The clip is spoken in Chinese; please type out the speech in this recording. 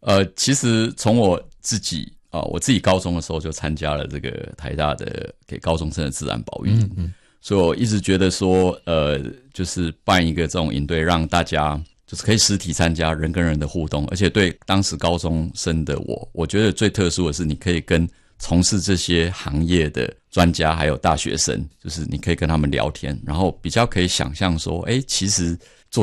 其实从我自己高中的时候就参加了这个台大的给高中生的自然保育营，所以我一直觉得说就是办一个这种营队，让大家就是可以实体参加，人跟人的互动，而且对当时高中生的我觉得最特殊的是你可以跟从事这些行业的专家还有大学生，就是你可以跟他们聊天，然后比较可以想象说其实做